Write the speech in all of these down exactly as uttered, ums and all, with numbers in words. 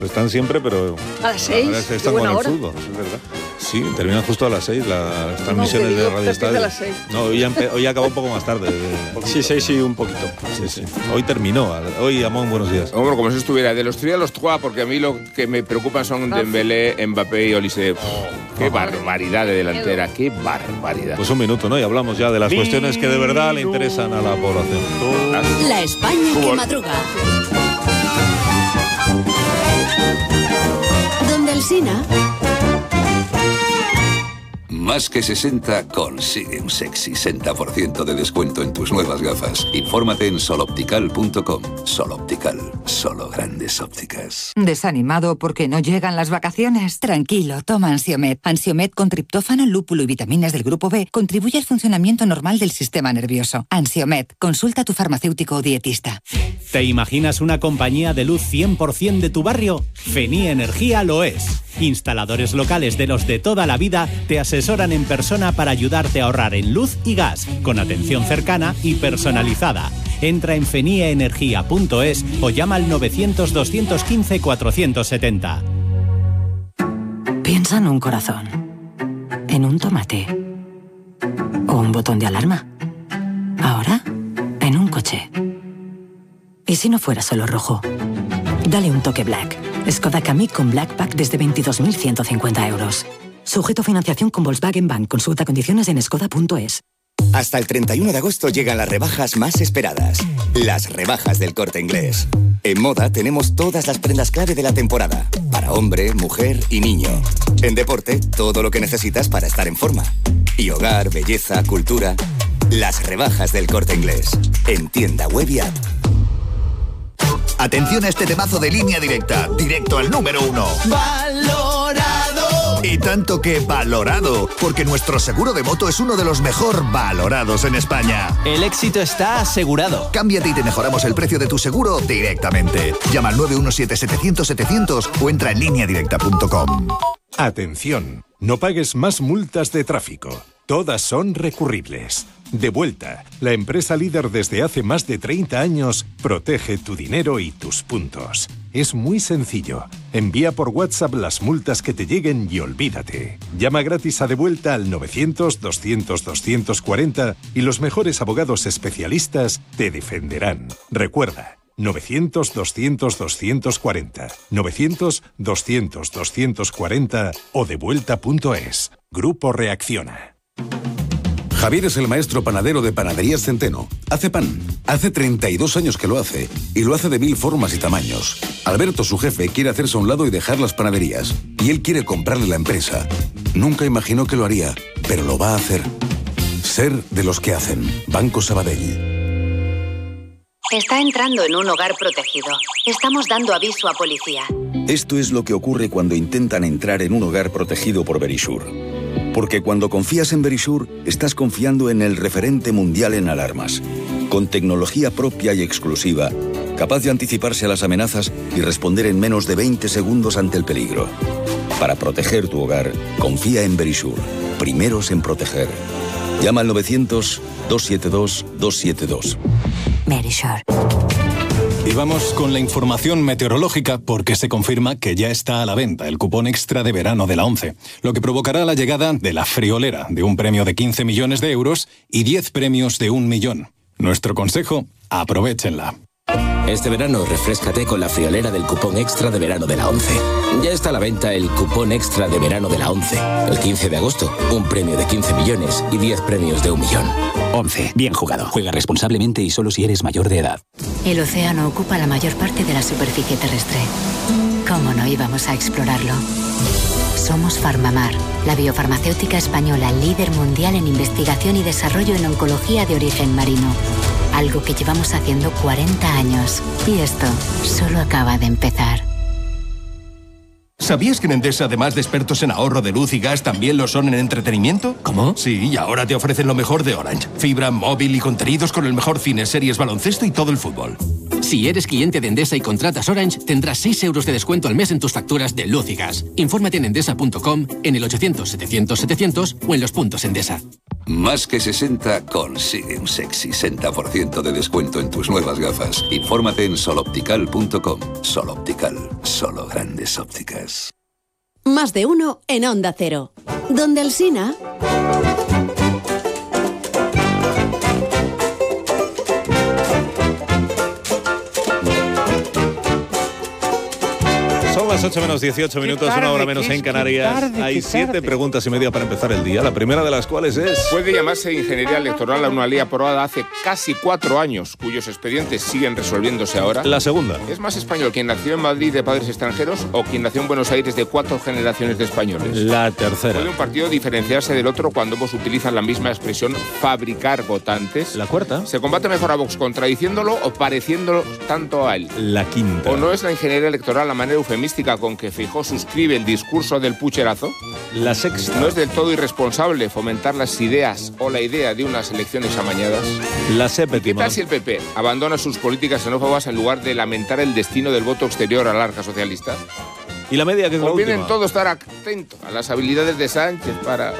Están siempre, pero... A las seis, es que están con el hora. fútbol, es verdad. Sí, terminan justo a las seis las transmisiones no, de digo, Radio Estadio. a las seis. No, hoy, empe- hoy acabó un poco más tarde. Sí, seis y un poquito. Sí, sí. Hoy terminó. Hoy, Amón, buenos días. Hombre, como si estuviera de los tres a los trois, porque a mí lo que me preocupan son Dembélé, Mbappé y Olise. Qué barbaridad de delantera, qué barbaridad. Pues un minuto, ¿no? Y hablamos ya de las cuestiones que de verdad le interesan a la población. La España que madruga. Donde el Sina. Más que sesenta consigue un sexy sesenta por ciento de descuento en tus nuevas gafas. Infórmate en soloptical punto com. Soloptical, solo grandes ópticas. ¿Desanimado porque no llegan las vacaciones? Tranquilo, toma Ansiomed. Ansiomed con triptófano, lúpulo y vitaminas del grupo B contribuye al funcionamiento normal del sistema nervioso. Ansiomed, consulta a tu farmacéutico o dietista. ¿Te imaginas una compañía de luz cien por ciento de tu barrio? Feni Energía lo es. Instaladores locales de los de toda la vida te asesoran en persona para ayudarte a ahorrar en luz y gas, con atención cercana y personalizada. Entra en fenieenergia punto es o llama al novecientos, doscientos quince, cuatrocientos setenta. Piensa en un corazón, en un tomate o un botón de alarma. Ahora, en un coche. ¿Y si no fuera solo rojo? Dale un toque Black. Skoda Kamiq con Black Pack desde veintidós mil ciento cincuenta euros. Sujeto a financiación con Volkswagen Bank. Consulta condiciones en skoda punto es. Hasta el treinta y uno de agosto llegan las rebajas más esperadas. Las rebajas del Corte Inglés. En moda tenemos todas las prendas clave de la temporada. Para hombre, mujer y niño. En deporte, todo lo que necesitas para estar en forma. Y hogar, belleza, cultura. Las rebajas del Corte Inglés. En tienda web y app. Atención a este temazo de Línea Directa, directo al número uno. ¡Valorado! Y tanto que valorado, porque nuestro seguro de moto es uno de los mejor valorados en España. El éxito está asegurado. Cámbiate y te mejoramos el precio de tu seguro directamente. Llama al nueve uno siete, setecientos, setecientos o entra en línea directa punto com. Atención, no pagues más multas de tráfico. Todas son recurribles. Devuelta, la empresa líder desde hace más de treinta años, protege tu dinero y tus puntos. Es muy sencillo. Envía por WhatsApp las multas que te lleguen y olvídate. Llama gratis a Devuelta al novecientos, doscientos, doscientos cuarenta y los mejores abogados especialistas te defenderán. Recuerda, novecientos, doscientos, doscientos cuarenta, novecientos, doscientos, doscientos cuarenta o devuelta punto es. Grupo Reacciona. Javier es el maestro panadero de Panaderías Centeno. Hace pan. Hace treinta y dos años que lo hace. Y lo hace de mil formas y tamaños. Alberto, su jefe, quiere hacerse a un lado y dejar las panaderías. Y él quiere comprarle la empresa. Nunca imaginó que lo haría, pero lo va a hacer. Ser de los que hacen. Banco Sabadell. Está entrando en un hogar protegido. Estamos dando aviso a policía. Esto es lo que ocurre cuando intentan entrar en un hogar protegido por Verisure. Porque cuando confías en Verisure, estás confiando en el referente mundial en alarmas. Con tecnología propia y exclusiva, capaz de anticiparse a las amenazas y responder en menos de veinte segundos ante el peligro. Para proteger tu hogar, confía en Verisure. Primeros en proteger. Llama al novecientos, doscientos setenta y dos, doscientos setenta y dos. Verisure. Y vamos con la información meteorológica porque se confirma que ya está a la venta el cupón extra de verano de la ONCE, lo que provocará la llegada de la friolera de un premio de quince millones de euros y diez premios de un millón. Nuestro consejo, aprovéchenla. Este verano refréscate con la friolera del cupón extra de verano de la ONCE. Ya está a la venta el cupón extra de verano de la ONCE. El quince de agosto, un premio de quince millones y diez premios de un millón. ONCE, bien jugado. Juega responsablemente y solo si eres mayor de edad. El océano ocupa la mayor parte de la superficie terrestre. ¿Cómo no íbamos a explorarlo? Somos Farmamar, la biofarmacéutica española líder mundial en investigación y desarrollo en oncología de origen marino. Algo que llevamos haciendo cuarenta años. Y esto solo acaba de empezar. ¿Sabías que en Endesa, además de expertos en ahorro de luz y gas, también lo son en entretenimiento? ¿Cómo? Sí, y ahora te ofrecen lo mejor de Orange. Fibra, móvil y contenidos con el mejor cine, series, baloncesto y todo el fútbol. Si eres cliente de Endesa y contratas Orange, tendrás seis euros de descuento al mes en tus facturas de luz y gas. Infórmate en endesa punto com, en el ochocientos, setecientos, setecientos o en los puntos Endesa. Más que sesenta consigue un sexy sesenta por ciento de descuento en tus nuevas gafas. Infórmate en sol optical punto com. Sol Optical, solo grandes ópticas. Más de uno en Onda Cero. Donde Alsina. Son las ocho menos dieciocho minutos, tarde, una hora menos qué en es, qué Canarias. tarde, Hay qué siete tarde. preguntas y media para empezar el día, la primera de las cuales es... Puede llamarse ingeniería electoral a una ley aprobada hace casi cuatro años, cuyos expedientes siguen resolviéndose ahora. La segunda. ¿Es más español quien nació en Madrid de padres extranjeros o quien nació en Buenos Aires de cuatro generaciones de españoles? La tercera. ¿Puede un partido diferenciarse del otro cuando ambos utilizan la misma expresión fabricar votantes? La cuarta. ¿Se combate mejor a Vox contradiciéndolo o pareciéndolo tanto a él? La quinta. ¿O no es la ingeniería electoral la manera eufemística con que Feijóo suscribe el discurso del pucherazo? La sexta. ¿No es del todo irresponsable fomentar las ideas o la idea de unas elecciones amañadas? La ¿Qué séptima. tal si el P P abandona sus políticas xenófobas en lugar de lamentar el destino del voto exterior a la arca socialista? Y la media, que es la Conviene en última. todo estar atento a las habilidades de Sánchez para...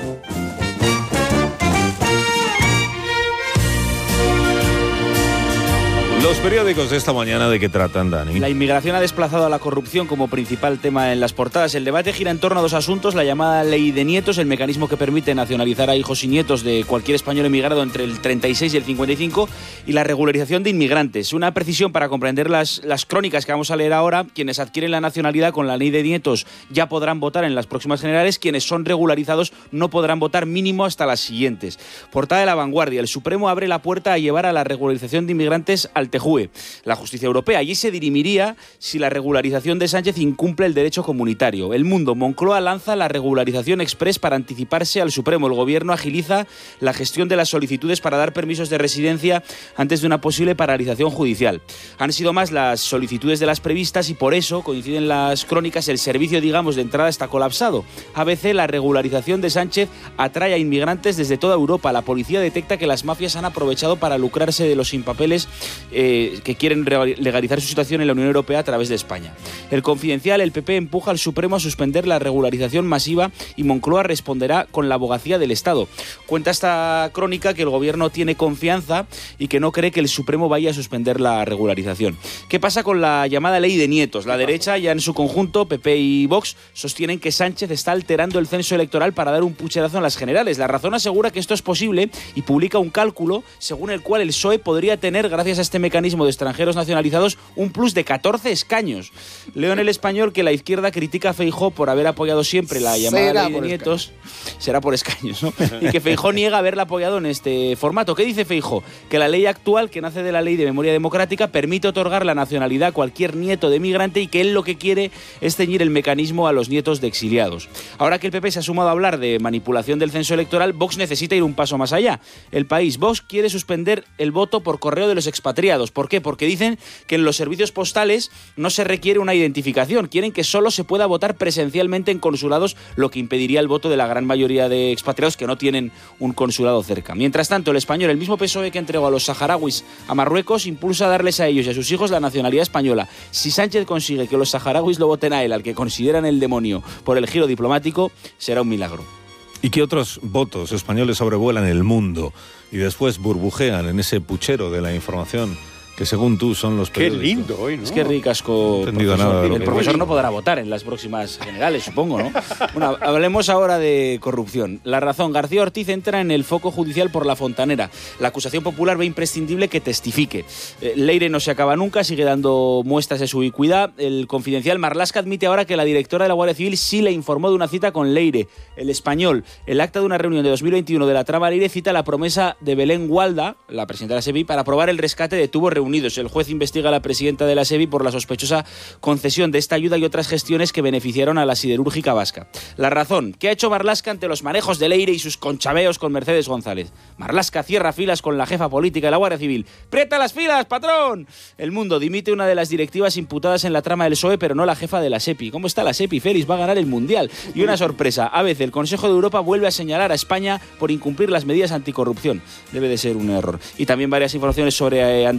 Los periódicos de esta mañana, ¿de qué tratan, Dani? La inmigración ha desplazado a la corrupción como principal tema en las portadas. El debate gira en torno a dos asuntos: la llamada ley de nietos, el mecanismo que permite nacionalizar a hijos y nietos de cualquier español emigrado entre el treinta y seis y el cincuenta y cinco, y la regularización de inmigrantes. Una precisión para comprender las, las crónicas que vamos a leer ahora: quienes adquieren la nacionalidad con la ley de nietos ya podrán votar en las próximas generales, quienes son regularizados no podrán votar mínimo hasta las siguientes. Portada de La Vanguardia: el Supremo abre la puerta a llevar a la regularización de inmigrantes al T J U E, la justicia europea. Allí se dirimiría si la regularización de Sánchez incumple el derecho comunitario. El Mundo: Moncloa lanza la regularización express para anticiparse al Supremo. El gobierno agiliza la gestión de las solicitudes para dar permisos de residencia antes de una posible paralización judicial. Han sido más las solicitudes de las previstas y por eso, coinciden las crónicas, el servicio, digamos, de entrada está colapsado. A B C: la regularización de Sánchez atrae a inmigrantes desde toda Europa. La policía detecta que las mafias han aprovechado para lucrarse de los sin papeles eh, que quieren legalizar su situación en la Unión Europea a través de España. El Confidencial: el P P empuja al Supremo a suspender la regularización masiva y Moncloa responderá con la abogacía del Estado. Cuenta esta crónica que el gobierno tiene confianza y que no cree que el Supremo vaya a suspender la regularización. ¿Qué pasa con la llamada ley de nietos? La derecha, ya en su conjunto, P P y Vox, sostienen que Sánchez está alterando el censo electoral para dar un pucherazo en las generales. La Razón asegura que esto es posible y publica un cálculo según el cual el P S O E podría tener, gracias a este mecanismo de extranjeros nacionalizados, un plus de catorce escaños. Leo en El Español que la izquierda critica a Feijóo por haber apoyado siempre la llamada Será ley de por nietos. escaños. Será por escaños, ¿no? Y que Feijóo niega haberla apoyado en este formato. ¿Qué dice Feijóo? Que la ley actual, que nace de la Ley de Memoria Democrática, permite otorgar la nacionalidad a cualquier nieto de migrante y que él lo que quiere es ceñir el mecanismo a los nietos de exiliados. Ahora que el P P se ha sumado a hablar de manipulación del censo electoral, Vox necesita ir un paso más allá. El País: Vox quiere suspender el voto por correo de los expatriados. ¿Por qué? Porque dicen que en los servicios postales no se requiere una identificación. Quieren que solo se pueda votar presencialmente en consulados, lo que impediría el voto de la gran mayoría de expatriados que no tienen un consulado cerca. Mientras tanto, El Español: el mismo P S O E que entregó a los saharauis a Marruecos impulsa a darles a ellos y a sus hijos la nacionalidad española. Si Sánchez consigue que los saharauis lo voten a él, al que consideran el demonio por el giro diplomático, será un milagro. ¿Y qué otros votos españoles sobrevuelan el mundo y después burbujean en ese puchero de la información que, según tú, son los Qué periódicos? lindo hoy, ¿no? Es que ricasco. No he entendido nada de lo El que profesor dices. no podrá votar en las próximas generales, supongo, ¿no? Bueno, hablemos ahora de corrupción. La Razón: García Ortiz entra en el foco judicial por La Fontanera. La acusación popular ve imprescindible que testifique. Eh, Leire no se acaba nunca, sigue dando muestras de su ubicuidad. El Confidencial: Marlaska admite ahora que la directora de la Guardia Civil sí le informó de una cita con Leire. El Español: el acta de una reunión de dos mil veintiuno de la trama Leire cita la promesa de Belén Gualda, la presidenta de la SEBI, para aprobar el rescate de tubos reunidos. El juez investiga a la presidenta de la SEBI por la sospechosa concesión de esta ayuda y otras gestiones que beneficiaron a la siderúrgica vasca. La Razón: ¿qué ha hecho Marlaska ante los manejos de Leire y sus conchabeos con Mercedes González? Marlaska cierra filas con la jefa política de la Guardia Civil. ¡Prieta las filas, patrón! El Mundo: dimite una de las directivas imputadas en la trama del P S O E, pero no la jefa de la SEPI. ¿Cómo está la SEPI, Félix? Va a ganar el Mundial. Y una sorpresa: a veces el Consejo de Europa vuelve a señalar a España por incumplir las medidas anticorrupción. Debe de ser un error. Y también varias informaciones sobre eh, Andalucía.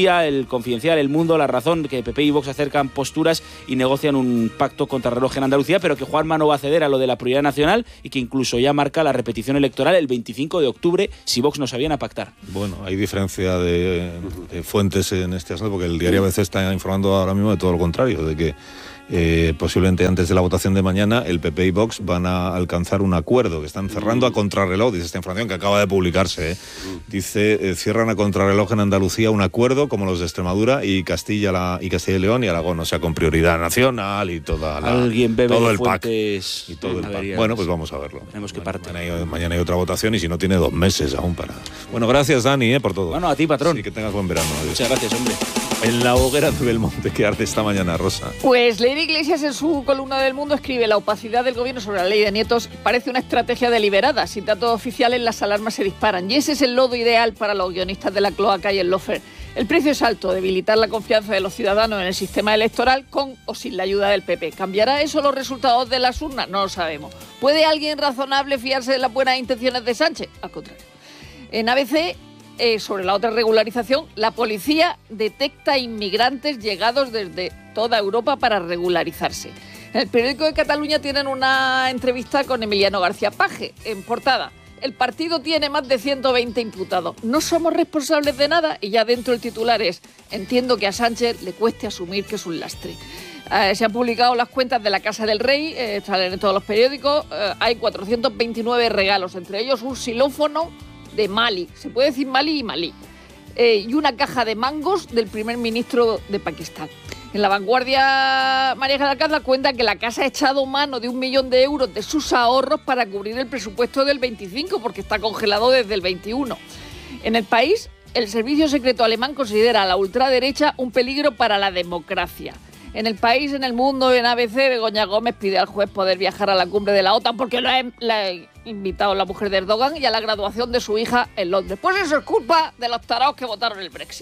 Andalucía, El Confidencial, El Mundo, La Razón, que P P y Vox acercan posturas y negocian un pacto contrarreloj en Andalucía, pero que Juanma no va a ceder a lo de la prioridad nacional y que incluso ya marca la repetición electoral el veinticinco de octubre si Vox no se viene a pactar. Bueno, hay diferencia de, de fuentes en este asunto, porque el diario A B C está informando ahora mismo de todo lo contrario, de que Eh, posiblemente antes de la votación de mañana el P P y Vox van a alcanzar un acuerdo, que están cerrando a contrarreloj, dice esta información que acaba de publicarse, ¿eh? Dice, eh, cierran a contrarreloj en Andalucía un acuerdo como los de Extremadura y Castilla, la, y Castilla y León y Aragón, o sea, con prioridad nacional y toda la, Alguien bebe todo de el pack fuentes y todo el pack. averiadas. Bueno, pues vamos a verlo. Tenemos que partir. Mañana hay, mañana hay otra votación y si no tiene dos meses aún para... Bueno, gracias Dani, ¿eh? por todo. Bueno, a ti, patrón. Sí, que tengas buen verano. Adiós. Muchas gracias, hombre. En la hoguera de Belmonte que arde esta mañana, Rosa. Pues Leire Iglesias en su columna del Mundo escribe: la opacidad del gobierno sobre la ley de nietos parece una estrategia deliberada. Sin datos oficiales las alarmas se disparan y ese es el lodo ideal para los guionistas de La Cloaca y el Lofer. El precio es alto, debilitar la confianza de los ciudadanos en el sistema electoral con o sin la ayuda del P P. ¿Cambiará eso los resultados de las urnas? No lo sabemos. ¿Puede alguien razonable fiarse de las buenas intenciones de Sánchez? Al contrario. En A B C... Eh, sobre la otra regularización, la policía detecta inmigrantes llegados desde toda Europa para regularizarse. En el periódico de Cataluña tienen una entrevista con Emiliano García Paje, en portada. El partido tiene más de ciento veinte imputados. No somos responsables de nada y ya dentro el titular es: entiendo que a Sánchez le cueste asumir que es un lastre. Eh, se han publicado las cuentas de la Casa del Rey, eh, salen en todos los periódicos. Eh, hay cuatrocientos veintinueve regalos, entre ellos un xilófono de Mali, se puede decir Mali y Malí, eh, y una caja de mangos del primer ministro de Pakistán. En La Vanguardia, María Alcázar cuenta que la casa ha echado mano de un millón de euros de sus ahorros para cubrir el presupuesto del veinticinco, porque está congelado desde el veintiuno. En El País, el servicio secreto alemán considera a la ultraderecha un peligro para la democracia. En El País, en El Mundo, en A B C, Begoña Gómez pide al juez poder viajar a la cumbre de la OTAN porque lo ha, la ha invitado la mujer de Erdogan y a la graduación de su hija en Londres. Pues eso es culpa de los taraos que votaron el Brexit.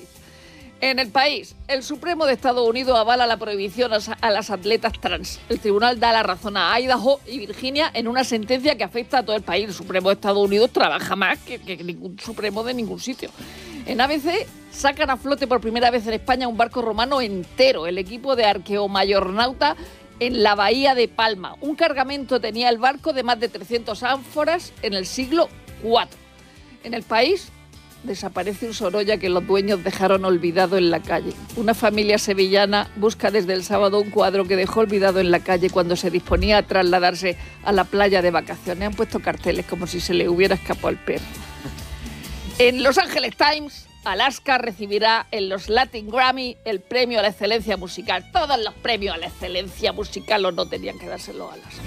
En El País, el Supremo de Estados Unidos avala la prohibición a las atletas trans. El tribunal da la razón a Idaho y Virginia en una sentencia que afecta a todo el país. El Supremo de Estados Unidos trabaja más que, que ningún Supremo de ningún sitio. En A B C sacan a flote por primera vez en España un barco romano entero, el equipo de Arqueomayornauta en la bahía de Palma. Un cargamento tenía el barco de más de trescientas ánforas en el siglo cuarto. En El País desaparece un Sorolla que los dueños dejaron olvidado en la calle. Una familia sevillana busca desde el sábado un cuadro que dejó olvidado en la calle cuando se disponía a trasladarse a la playa de vacaciones. Han puesto carteles como si se le hubiera escapado el perro. En Los Angeles Times, Alaska recibirá en los Latin Grammy el premio a la excelencia musical. Todos los premios a la excelencia musical o no tenían que dárselo a Alaska.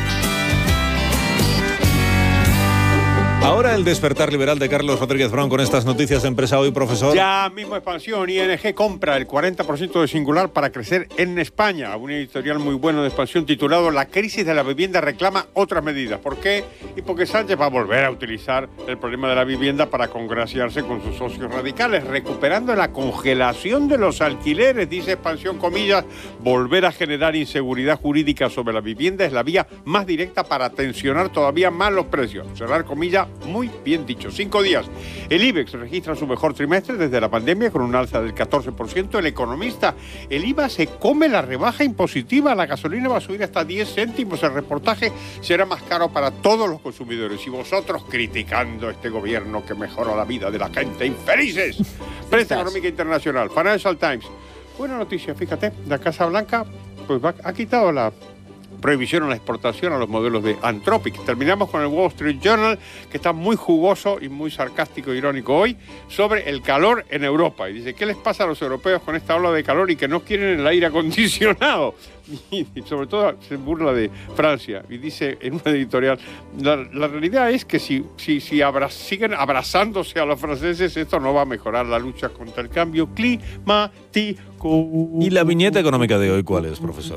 Ahora el despertar liberal de Carlos Rodríguez Brown con estas noticias de Empresa Hoy, profesor. Ya mismo expansión, I N G compra el cuarenta por ciento de Singular para crecer en España. Un editorial muy bueno de expansión titulado La crisis de la vivienda reclama otras medidas. ¿Por qué? Y porque Sánchez va a volver a utilizar el problema de la vivienda para congraciarse con sus socios radicales, recuperando la congelación de los alquileres, dice expansión comillas. Volver a generar inseguridad jurídica sobre la vivienda es la vía más directa para tensionar todavía más los precios. Cerrar comillas. Muy bien dicho. Cinco días. El IBEX registra su mejor trimestre desde la pandemia con un alza del catorce por ciento. El Economista, el I V A se come la rebaja impositiva. La gasolina va a subir hasta diez céntimos. El reportaje será más caro para todos los consumidores. Y vosotros criticando a este gobierno que mejora la vida de la gente. ¡Infelices! Prensa Económica Internacional. Financial Times. Buena noticia, fíjate. La Casa Blanca pues va, ha quitado la prohibición a la exportación a los modelos de Anthropic. Terminamos con el Wall Street Journal, que está muy jugoso y muy sarcástico e irónico hoy, sobre el calor en Europa. Y dice, ¿qué les pasa a los europeos con esta ola de calor y que no quieren el aire acondicionado? Y sobre todo se burla de Francia. Y dice en una editorial, la, la realidad es que si, si, si abra, siguen abrazándose a los franceses, esto no va a mejorar la lucha contra el cambio climático. ¿Y la viñeta económica de hoy cuál es, profesor?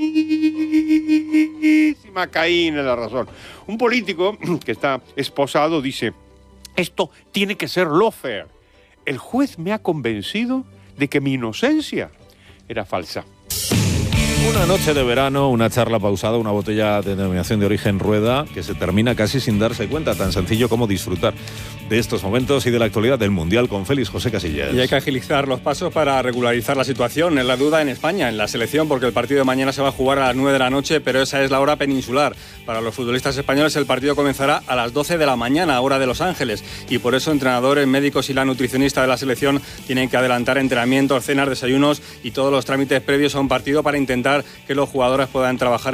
Buenísima, Caín en la razón. Un político que está esposado dice, esto tiene que ser lawfare. El juez me ha convencido de que mi inocencia era falsa. Una noche de verano, una charla pausada, una botella de denominación de origen rueda que se termina casi sin darse cuenta, tan sencillo como disfrutar. de estos momentos y de la actualidad del Mundial con Félix José Casillas. Y hay que agilizar los pasos para regularizar la situación. Es la duda en España, en la selección, porque el partido de mañana se va a jugar a las nueve de la noche, pero esa es la hora peninsular. Para los futbolistas españoles el partido comenzará a las doce de la mañana, hora de Los Ángeles, y por eso entrenadores, médicos y la nutricionista de la selección tienen que adelantar entrenamientos, cenas, desayunos y todos los trámites previos a un partido para intentar que los jugadores puedan trabajar